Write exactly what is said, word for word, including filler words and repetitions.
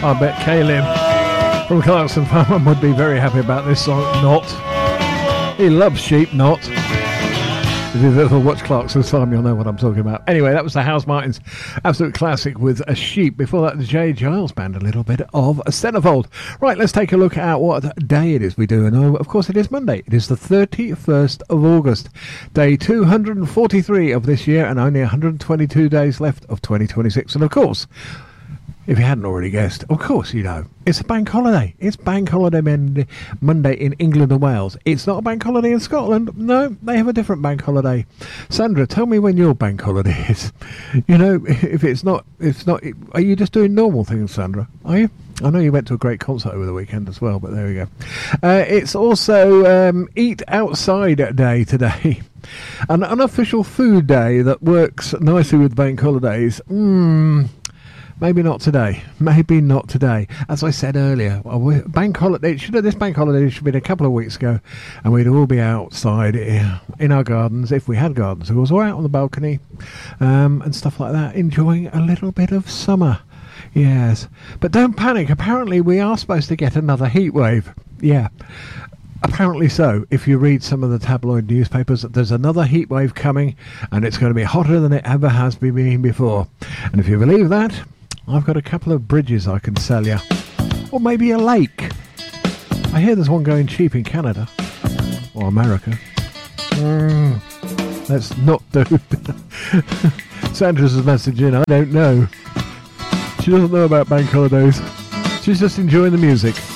I bet Caleb from Clarkson Farm would be very happy about this song, Not. He loves sheep, Not. If you've ever watched Clarkson Farm, you'll know what I'm talking about. Anyway, that was the House Martins' absolute classic with a sheep. Before that, the J. Giles Band, a little bit of a Centerfold. Right, let's take a look at what day it is we do. And oh, of course, it is Monday. It is the thirty-first of August, day two hundred forty-three of this year, and only one hundred twenty-two days left of twenty twenty-six. And of course, if you hadn't already guessed, of course you know, it's a bank holiday. It's bank holiday Monday in England and Wales. It's not a bank holiday in Scotland. No, they have a different bank holiday. Sandra, tell me when your bank holiday is. You know, if it's not, if it's not, are you just doing normal things, Sandra? Are you? I know you went to a great concert over the weekend as well, but there we go. Uh, it's also um, Eat Outside Day today. An unofficial food day that works nicely with bank holidays. Mmm. Maybe not today. Maybe not today. As I said earlier, bank holiday. Should have, this bank holiday should have been a couple of weeks ago, and we'd all be outside in our gardens, if we had gardens, of course, or out on the balcony, um, and stuff like that, enjoying a little bit of summer. Yes, but don't panic. Apparently, we are supposed to get another heat wave. Yeah. Apparently so. If you read some of the tabloid newspapers, there's another heat wave coming, and it's going to be hotter than it ever has been before. And if you believe that, I've got a couple of bridges I can sell you. Or maybe a lake. I hear there's one going cheap in Canada. Or America. Mm, let's not do it. Sandra's message in, I don't know. She doesn't know about bank holidays. She's just enjoying the music.